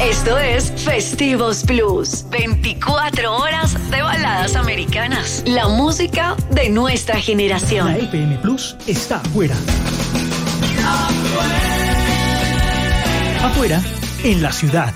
Esto es Festivos Plus. 24 horas de baladas americanas. La música de nuestra generación. La FM Plus está afuera. Afuera, en la ciudad.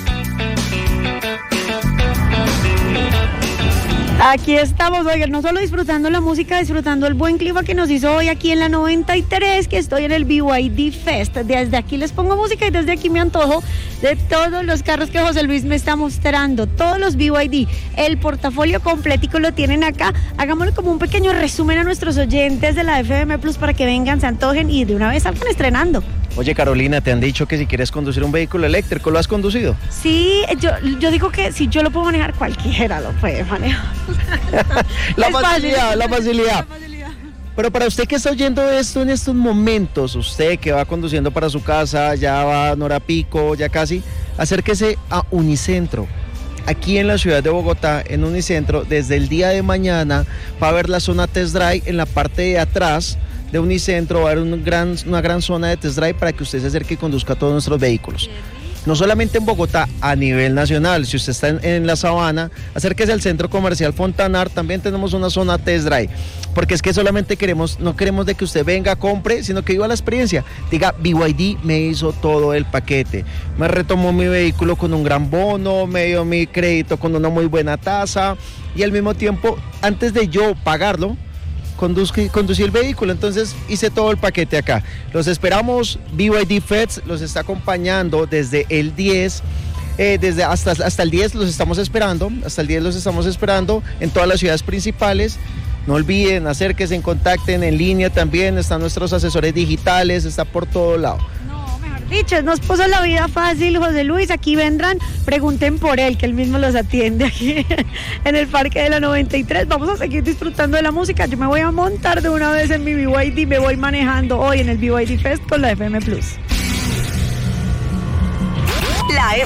Aquí estamos, oigan, no solo disfrutando la música, disfrutando el buen clima que nos hizo hoy aquí en la 93, que estoy en el BYD Fest. Desde aquí les pongo música y desde aquí me antojo de todos los carros que José Luis me está mostrando, todos los BYD. El portafolio completico lo tienen acá. Hagámosle como un pequeño resumen a nuestros oyentes de la FM Plus para que vengan, se antojen y de una vez salgan estrenando. Oye, Carolina, te han dicho que si quieres conducir un vehículo eléctrico, ¿lo has conducido? Sí, yo digo que si yo lo puedo manejar, cualquiera lo puede manejar. La facilidad. Pero para usted que está oyendo esto en estos momentos, usted que va conduciendo para su casa, ya va en hora pico, ya casi, acérquese a Unicentro. Aquí en la ciudad de Bogotá, en Unicentro, desde el día de mañana va a haber la zona Test Drive en la parte de atrás de Unicentro. Va a haber una gran zona de Test Drive para que usted se acerque y conduzca todos nuestros vehículos. No solamente en Bogotá, a nivel nacional. Si usted está en la Sabana, acérquese al Centro Comercial Fontanar, también tenemos una zona Test Drive, porque es que solamente no queremos de que usted venga, compre, sino que viva la experiencia. Diga, BYD me hizo todo el paquete, me retomó mi vehículo con un gran bono, me dio mi crédito con una muy buena tasa, y al mismo tiempo, antes de yo pagarlo, conducí el vehículo. Entonces hice todo el paquete acá. Los esperamos, BYD Fest los está acompañando desde el 10, hasta el 10 los estamos esperando, en todas las ciudades principales. No olviden, acérquense, contacten en línea también, están nuestros asesores digitales, está por todo lado. Dicho, nos puso la vida fácil José Luis, aquí vendrán, pregunten por él, que él mismo los atiende aquí en el Parque de la 93. Vamos a seguir disfrutando de la música. Yo me voy a montar de una vez en mi BYD, me voy manejando hoy en el BYD Fest con la FM Plus. La